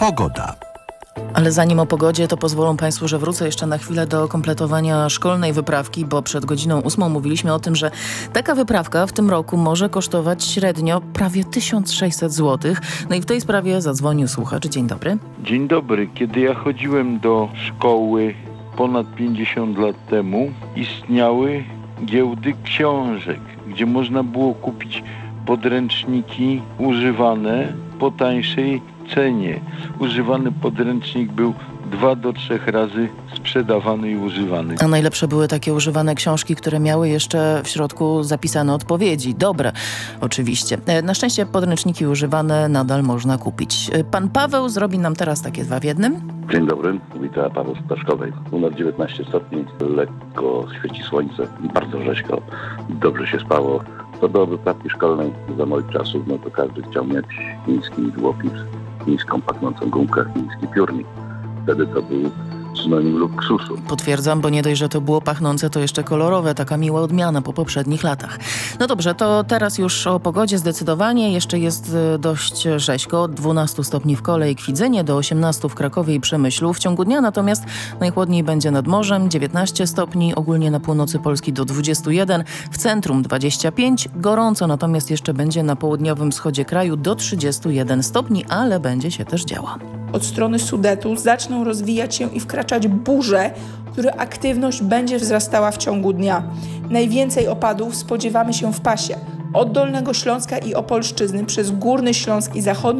Pogoda. Ale zanim o pogodzie, to pozwolą Państwo, że wrócę jeszcze na chwilę do kompletowania szkolnej wyprawki, bo przed godziną 8 mówiliśmy o tym, że taka wyprawka w tym roku może kosztować średnio prawie 1600 zł. No i w tej sprawie zadzwonił słuchacz. Dzień dobry. Dzień dobry. Kiedy ja chodziłem do szkoły ponad 50 lat temu, istniały giełdy książek, gdzie można było kupić podręczniki używane po tańszej cenie. Używany podręcznik był 2 do 3 razy sprzedawany i używany. A najlepsze były takie używane książki, które miały jeszcze w środku zapisane odpowiedzi. Dobre, oczywiście. Na szczęście podręczniki używane nadal można kupić. Pan Paweł zrobi nam teraz takie 2 w jednym. Dzień dobry, witam Paweł z Peszkowej. U nas 19 stopni, lekko świeci słońce, bardzo rzeźko, dobrze się spało. Co do wyprawki szkolnej za moich czasów, no to każdy chciał mieć chiński długopis, chińską pachnącą gumkę, chiński piórnik. Wtedy to był synonim luksusu. Potwierdzam, bo nie dość, że to było pachnące, to jeszcze kolorowe, taka miła odmiana po poprzednich latach. No dobrze, to teraz już o pogodzie zdecydowanie. Jeszcze jest dość rzeźko, od 12 stopni w Kole i Kwidzynie, do 18 w Krakowie i Przemyślu. W ciągu dnia natomiast najchłodniej będzie nad morzem, 19 stopni, ogólnie na północy Polski do 21, w centrum 25, gorąco natomiast jeszcze będzie na południowym wschodzie kraju do 31 stopni, ale będzie się też działo. Od strony Sudetu zaczną rozwijać się i wkraczać burze, których aktywność będzie wzrastała w ciągu dnia. Najwięcej opadów spodziewamy się w pasie od Dolnego Śląska i Opolszczyzny przez Górny Śląsk i Zachodni